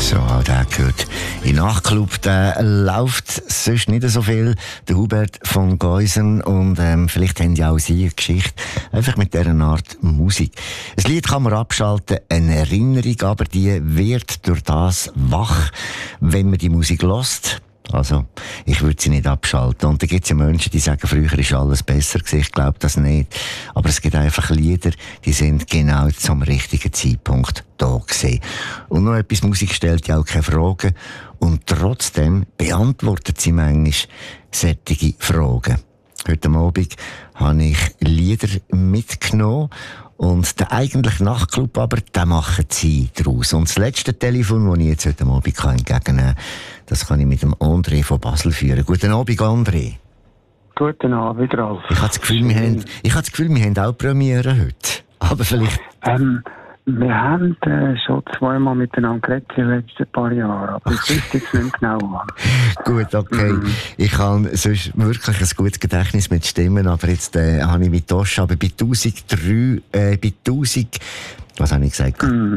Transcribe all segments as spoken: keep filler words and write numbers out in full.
So, auch der gehört. In Nachtclub, der läuft sonst nicht so viel. Der Hubert von Geusen. Und ähm, vielleicht haben ja auch Sie eine Geschichte. Einfach mit dieser Art Musik. Ein Lied kann man abschalten, eine Erinnerung, aber die wird durch das wach, wenn man die Musik hört. Also, ich würde sie nicht abschalten. Und da gibt es ja Menschen, die sagen, früher ist alles besser gewesen. Ich glaube das nicht. Aber es gibt einfach Lieder, die sind genau zum richtigen Zeitpunkt da gewesen. Und noch etwas, Musik stellt ja auch keine Fragen. Und trotzdem beantwortet sie manchmal solche Fragen. Heute Abend habe ich Lieder mitgenommen. Und der eigentliche Nachtclub aber, den machen sie draus. Und das letzte Telefon, das ich jetzt heute Abend entgegennehmen kann, das kann ich mit dem André von Basel führen. Guten Abend, André. Guten Abend, Ralf. Ich habe das Gefühl, wir haben, ich habe das Gefühl, wir haben auch Premiere heute. Aber vielleicht... Ähm, wir haben äh, schon zweimal miteinander geredet in den letzten paar Jahren, aber ich weiß jetzt nicht genau wann. Gut, okay. Mm. Ich habe sonst wirklich ein gutes Gedächtnis mit Stimmen, aber jetzt äh, habe ich mit Tosch, aber bei tausenddrei, äh, bei tausend, was habe ich gesagt? Mm.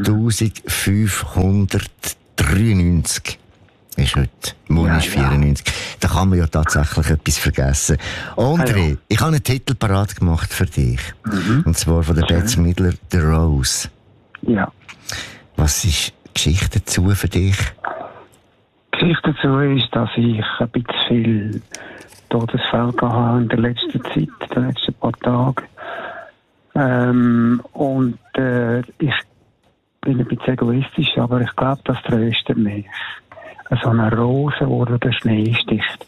eintausendfünfhundertdreiundneunzig ist heute. Morgen ja, ist vierundneunzig. Ja. Da kann man ja tatsächlich etwas vergessen. André, ja. Ich habe einen Titel parat gemacht für dich. Mhm. Und zwar von der Bette Midler, «The Rose». Ja. Was ist die Geschichte dazu für dich? Die Geschichte dazu ist, dass ich ein bisschen viel Todesfälle hatte in der letzten Zeit, in den letzten paar Tagen. Ähm, und äh, ich bin ein bisschen egoistisch, aber ich glaube, das tröstet mich. So eine Rose, wo der Schnee sticht.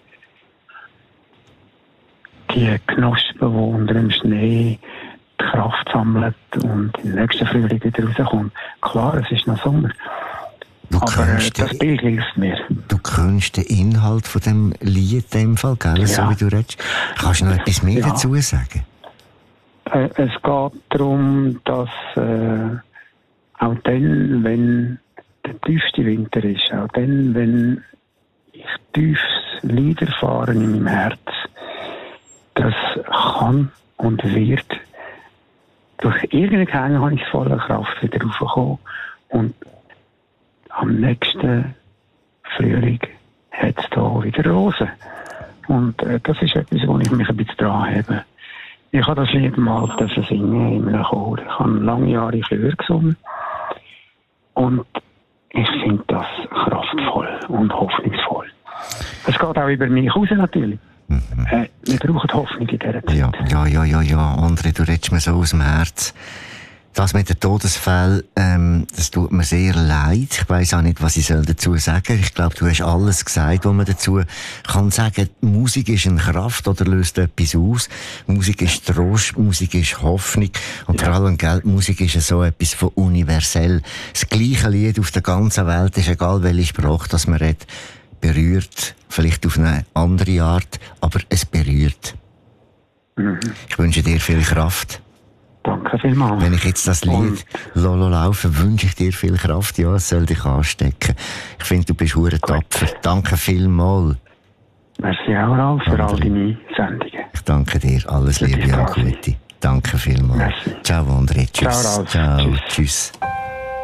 Die Knospen, die unter dem Schnee die Kraft sammelt und im nächsten Frühling wieder rauskommt. Klar, es ist noch Sommer. Du aber äh, das Bild hilft mir. Du kennst den Inhalt von dem Lied in dem Fall, gell? Ja. So wie du redest. Kannst du noch etwas mehr ja. dazu sagen? Äh, es geht darum, dass äh, auch dann, wenn der tiefste Winter ist, auch dann, wenn ich tiefes Leid erfahre in meinem Herz, das kann und wird durch irgendeinen Gang habe ich voller Kraft wieder raufgekommen und am nächsten Frühling hat es da wieder Rosen. Und äh, das ist etwas, wo ich mich ein bisschen dran habe. Ich habe das Lied mal singen in einem Chor. Ich habe lange Jahre Chör gesungen. Und ich finde das kraftvoll und hoffnungsvoll. Es geht auch über mich raus natürlich. Mhm. Äh, wir brauchen Hoffnung in dieser Zeit. Ja, ja, ja, ja, ja. André, du redest mir so aus dem Herz. Das mit den Todesfällen, ähm, das tut mir sehr leid. Ich weiss auch nicht, was ich dazu sagen soll. Ich glaube, du hast alles gesagt, was man dazu kann sagen. Musik ist eine Kraft oder löst etwas aus. Musik ist Trost, Musik ist Hoffnung. Und ja. vor allem, gell, Musik ist so etwas von universell. Das gleiche Lied auf der ganzen Welt ist, egal welche Sprache das man redet, berührt. Vielleicht auf eine andere Art, aber es berührt. Mhm. Ich wünsche dir viel Kraft. Danke vielmals. Wenn ich jetzt das Lied Lolo laufe, wünsche ich dir viel Kraft. Ja, es soll dich anstecken. Ich finde, du bist hure tapfer. Danke vielmals. Merci auch, Ralf, für all deine Sendungen. Ich danke dir. Alles Liebe und Gute. Danke vielmals. Merci. Ciao, André. Tschüss. Ciao, Ralf. Ciao. Tschüss. Tschüss.